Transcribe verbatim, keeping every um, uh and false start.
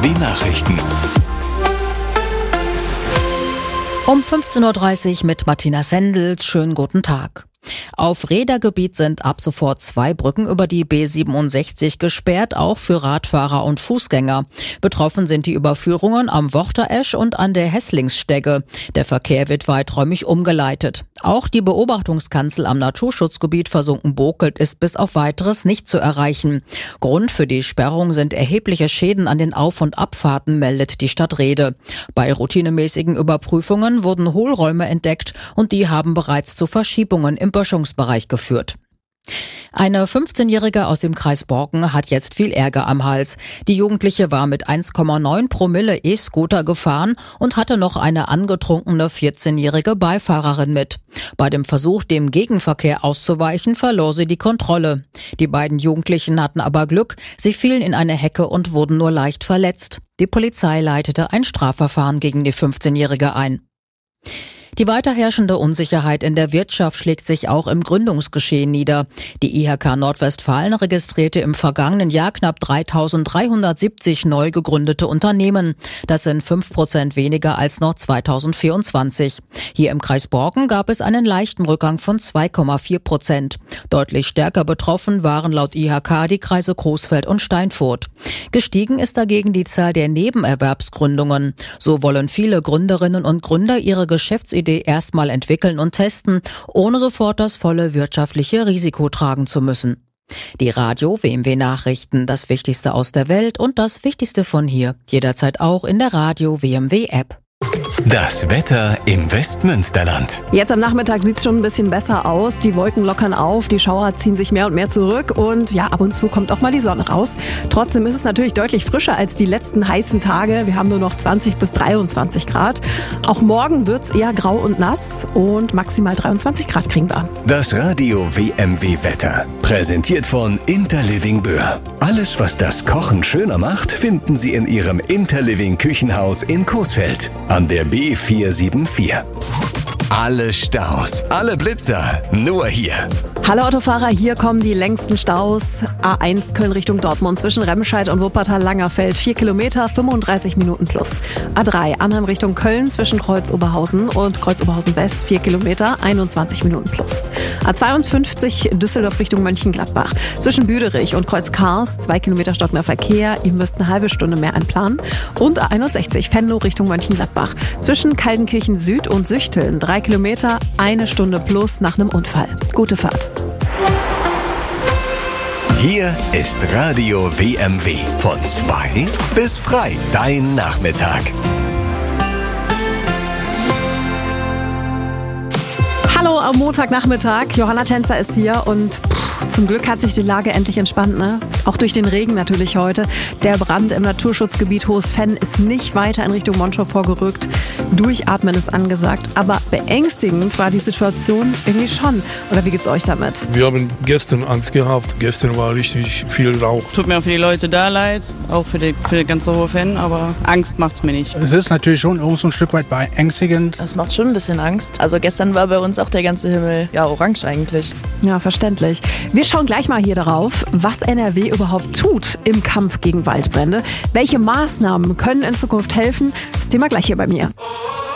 W Nachrichten. Um fünfzehn Uhr dreißig mit Martina Sendels. Schönen guten Tag. Auf Rädergebiet sind ab sofort zwei Brücken über die B siebenundsechzig gesperrt, auch für Radfahrer und Fußgänger. Betroffen sind die Überführungen am Worteresch und an der Hässlingsstegge. Der Verkehr wird weiträumig umgeleitet. Auch die Beobachtungskanzel am Naturschutzgebiet Versunken-Bokelt ist bis auf Weiteres nicht zu erreichen. Grund für die Sperrung sind erhebliche Schäden an den Auf- und Abfahrten, meldet die Stadt Rehde. Bei routinemäßigen Überprüfungen wurden Hohlräume entdeckt und die haben bereits zu Verschiebungen im Böschungsbereich geführt. Eine fünfzehnjährige aus dem Kreis Borken hat jetzt viel Ärger am Hals. Die Jugendliche war mit eins Komma neun Promille E-Scooter gefahren und hatte noch eine angetrunkene vierzehnjährige Beifahrerin mit. Bei dem Versuch, dem Gegenverkehr auszuweichen, verlor sie die Kontrolle. Die beiden Jugendlichen hatten aber Glück, sie fielen in eine Hecke und wurden nur leicht verletzt. Die Polizei leitete ein Strafverfahren gegen die fünfzehnjährige ein. Die weiter herrschende Unsicherheit in der Wirtschaft schlägt sich auch im Gründungsgeschehen nieder. Die I H K Nordwestfalen registrierte im vergangenen Jahr knapp dreitausenddreihundertsiebzig neu gegründete Unternehmen. Das sind fünf Prozent weniger als noch zweitausendvierundzwanzig. Hier im Kreis Borken gab es einen leichten Rückgang von zwei Komma vier Prozent. Deutlich stärker betroffen waren laut I H K die Kreise Coesfeld und Steinfurt. Gestiegen ist dagegen die Zahl der Nebenerwerbsgründungen. So wollen viele Gründerinnen und Gründer ihre Geschäftsidee erstmal entwickeln und testen, ohne sofort das volle wirtschaftliche Risiko tragen zu müssen. Die Radio W M W Nachrichten, das Wichtigste aus der Welt und das Wichtigste von hier, jederzeit auch in der Radio W M W App. Das Wetter im Westmünsterland. Jetzt am Nachmittag sieht es schon ein bisschen besser aus. Die Wolken lockern auf, die Schauer ziehen sich mehr und mehr zurück und ja, ab und zu kommt auch mal die Sonne raus. Trotzdem ist es natürlich deutlich frischer als die letzten heißen Tage. Wir haben nur noch zwanzig bis dreiundzwanzig Grad. Auch morgen wird es eher grau und nass und maximal dreiundzwanzig Grad kriegen wir. Das Radio W M W Wetter. Präsentiert von Interliving Böhr. Alles, was das Kochen schöner macht, finden Sie in Ihrem Interliving Küchenhaus in Coesfeld an der B vier sieben vier. Alle Staus, alle Blitzer, nur hier. Hallo Autofahrer, hier kommen die längsten Staus. A eins Köln Richtung Dortmund zwischen Remscheid und Wuppertal-Langerfeld. vier Kilometer, fünfunddreißig Minuten plus. A drei Arnhem Richtung Köln zwischen Kreuz-Oberhausen und Kreuz-Oberhausen-West. vier Kilometer, einundzwanzig Minuten plus. A zweiundfünfzig Düsseldorf Richtung Mönchengladbach. Zwischen Büderich und Kreuz-Kars. zwei Kilometer stockender Verkehr. Ihr müsst eine halbe Stunde mehr einplanen. Und A einundsechzig Venlo Richtung Mönchengladbach. Zwischen Kaltenkirchen Süd und Süchteln. drei Kilometer, eine Stunde plus nach einem Unfall. Gute Fahrt. Hier ist Radio W M W. Von zwei bis frei. Dein Nachmittag. Hallo am Montagnachmittag. Johanna Tänzer ist hier und pff, zum Glück hat sich die Lage endlich entspannt, ne? Auch durch den Regen natürlich heute. Der Brand im Naturschutzgebiet Hohes Venn ist nicht weiter in Richtung Monschau vorgerückt. Durchatmen ist angesagt, aber beängstigend war die Situation irgendwie schon. Oder wie geht's euch damit? Wir haben gestern Angst gehabt. Gestern war richtig viel Rauch. Tut mir auch für die Leute da leid, auch für die, für die ganze Hohe Venn, aber Angst macht's mir nicht. Es ist natürlich schon irgendwo ein Stück weit beängstigend. Das macht schon ein bisschen Angst. Also gestern war bei uns auch der ganze Himmel ja orange eigentlich. Ja, verständlich. Wir schauen gleich mal hier darauf, was N R W überhaupt tut im Kampf gegen Waldbrände. Welche Maßnahmen können in Zukunft helfen? Das Thema gleich hier bei mir.